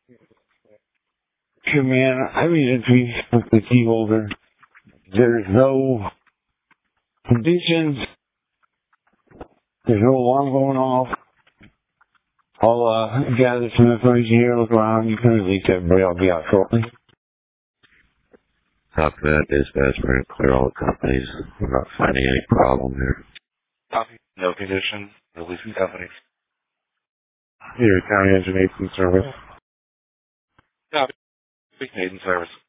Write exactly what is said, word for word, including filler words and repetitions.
Hey man, I read a piece with the key holder. There's no conditions. There's no alarm going off. I'll uh, gather some information here, look around. You can release everybody. I'll be out shortly. Copy that, dispatch. We're going to clear all the companies. We're not finding any problem here. Copy. No condition. Releasing companies. Here, County Engine Service. Copy. Big Maiden service.